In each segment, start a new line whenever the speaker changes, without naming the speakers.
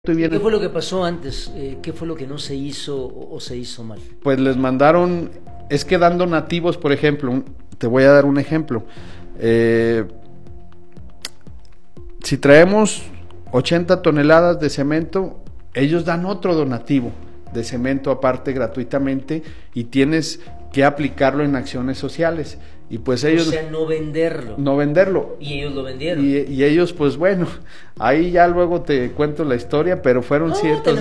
¿Qué fue lo que pasó antes? ¿Qué fue lo que no se hizo o se hizo mal?
Pues les mandaron, es que dan donativos, por ejemplo, te voy a dar un ejemplo. Si traemos 80 toneladas de cemento, ellos dan otro donativo de cemento aparte gratuitamente y tienes que aplicarlo en acciones sociales. Y pues ellos,
o sea, no venderlo.
No venderlo.
Y ellos lo vendieron.
Y ellos, pues bueno, ahí ya luego te cuento la historia, pero fueron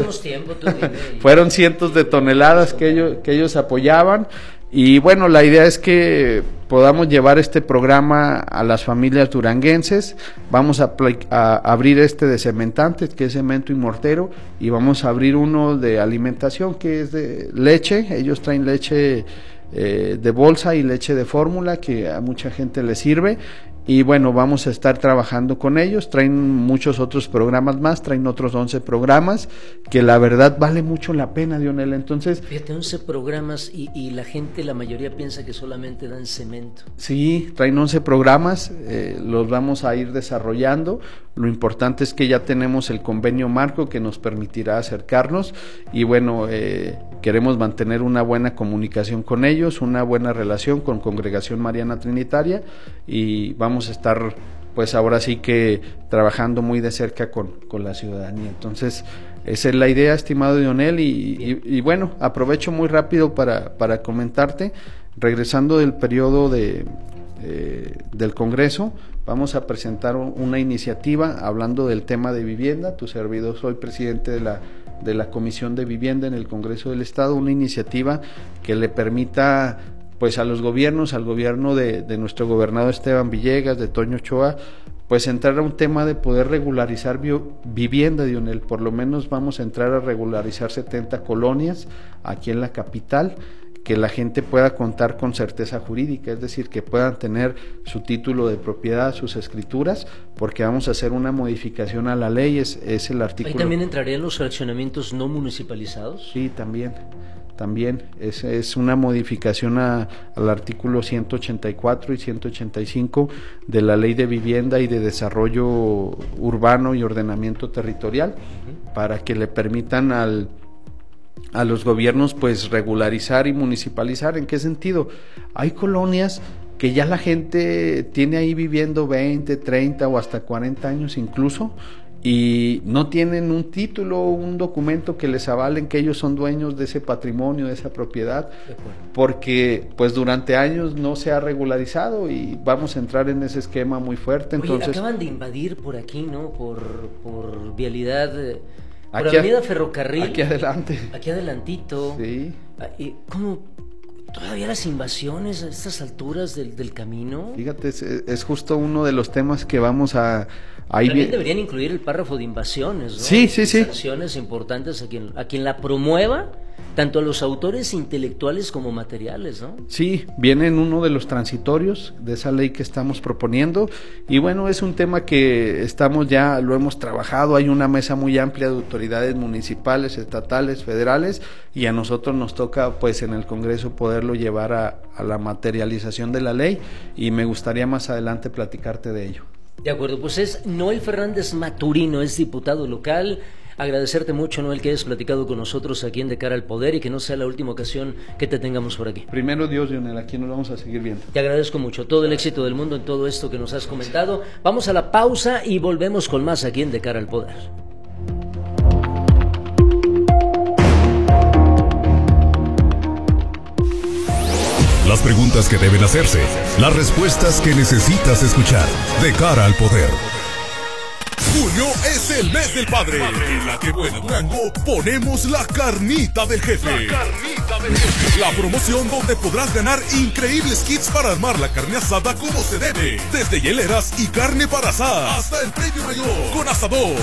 fueron cientos de toneladas que ellos apoyaban. Y bueno, la idea es que podamos llevar este programa a las familias duranguenses. Vamos a abrir este de cementantes, que es cemento y mortero, y vamos a abrir uno de alimentación, que es de leche. Ellos traen leche de bolsa y leche de fórmula, que a mucha gente le sirve. Y bueno, vamos a estar trabajando con ellos. Traen muchos otros programas más, traen otros 11 programas, que la verdad vale mucho la pena, Dionel. Entonces,
fíjate, 11 programas y la gente, la mayoría piensa que solamente dan cemento.
Sí, traen 11 programas, los vamos a ir desarrollando. Lo importante es que ya tenemos el convenio marco que nos permitirá acercarnos y bueno, queremos mantener una buena comunicación con ellos, una buena relación con Congregación Mariana Trinitaria, y vamos a estar pues ahora sí que trabajando muy de cerca con la ciudadanía. Entonces esa es la idea, estimado Dionel, y bueno, aprovecho muy rápido para comentarte, regresando del periodo del Congreso, vamos a presentar una iniciativa hablando del tema de vivienda. Tu servidor, soy presidente de la Comisión de Vivienda en el Congreso del Estado, una iniciativa que le permita pues a los gobiernos, al gobierno de nuestro gobernador Esteban Villegas, de Toño Ochoa, pues entrar a un tema de poder regularizar vivienda, Dionel. Por lo menos vamos a entrar a regularizar 70 colonias aquí en la capital, que la gente pueda contar con certeza jurídica, es decir, que puedan tener su título de propiedad, sus escrituras, porque vamos a hacer una modificación a la ley, es el artículo.
¿Ahí también entrarían los fraccionamientos no municipalizados?
Sí, también es una modificación al artículo 184 y 185 de la Ley de Vivienda y de Desarrollo Urbano y Ordenamiento Territorial, para que le permitan a los gobiernos pues regularizar y municipalizar. ¿En qué sentido? Hay colonias que ya la gente tiene ahí viviendo 20, 30 o hasta 40 años incluso, y no tienen un título, un documento que les avalen que ellos son dueños de ese patrimonio, de esa propiedad, porque pues durante años no se ha regularizado, y vamos a entrar en ese esquema muy fuerte. Entonces,
oye, acaban de invadir por aquí, ¿no? Por vialidad, por Avenida Ferrocarril.
Aquí adelante.
Aquí adelantito.
Sí.
¿Cómo todavía las invasiones a estas alturas del camino?
Fíjate, es justo uno de los temas que vamos a...
También deberían incluir el párrafo de invasiones, ¿no?
Sí.
Sanciones importantes a quien la promueva, tanto a los autores intelectuales como materiales, ¿no?
Sí, viene en uno de los transitorios de esa ley que estamos proponiendo, y bueno, es un tema que lo hemos trabajado. Hay una mesa muy amplia de autoridades municipales, estatales, federales, y a nosotros nos toca pues en el Congreso poderlo llevar a la materialización de la ley, y me gustaría más adelante platicarte de ello.
De acuerdo, pues es Noel Fernández Maturino, es diputado local. Agradecerte mucho, Noel, que hayas platicado con nosotros aquí en De Cara al Poder, y que no sea la última ocasión que te tengamos por aquí.
Primero Dios, Dionel, aquí nos vamos a seguir viendo.
Te agradezco mucho, todo el éxito del mundo en todo esto que nos has comentado. Vamos a la pausa y volvemos con más aquí en De Cara al Poder.
Las preguntas que deben hacerse, las respuestas que necesitas escuchar. De Cara al Poder. Junio es el mes del padre. En La Que Buena Durango ponemos la carnita del jefe. La promoción donde podrás ganar increíbles kits para armar la carne asada como se debe. Desde hieleras y carne para asar hasta el premio mayor con asador.